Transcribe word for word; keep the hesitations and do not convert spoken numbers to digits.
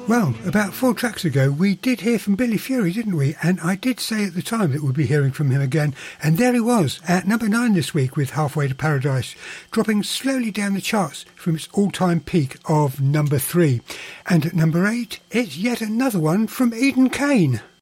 Well, about four tracks ago, we did hear from Billy Fury, didn't we? And I did say at the time that we'd be hearing from him again. And there he was, at number nine this week with Halfway to Paradise, dropping slowly down the charts from its all-time peak of number three. And at number eight, it's yet another one from Eden Kane.